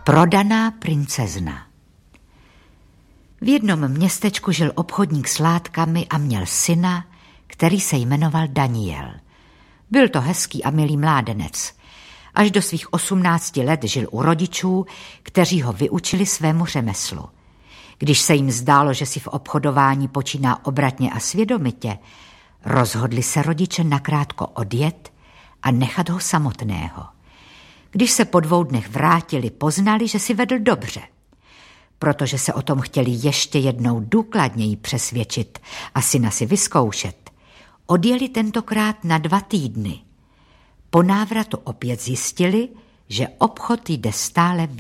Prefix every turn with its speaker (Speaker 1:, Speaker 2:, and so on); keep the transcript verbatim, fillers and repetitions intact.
Speaker 1: Prodaná princezna. V jednom městečku žil obchodník s látkami a měl syna, který se jmenoval Daniel. Byl to hezký a milý mládenec. Až do svých osmnácti let žil u rodičů, kteří ho vyučili svému řemeslu. Když se jim zdálo, že si v obchodování počíná obratně a svědomitě, rozhodli se rodiče nakrátko odjet a nechat ho samotného. Když se po dvou dnech vrátili, poznali, že si vedl dobře. Protože se o tom chtěli ještě jednou důkladněji přesvědčit a syna si vyzkoušet, odjeli tentokrát na dva týdny. Po návratu opět zjistili, že obchod jde stále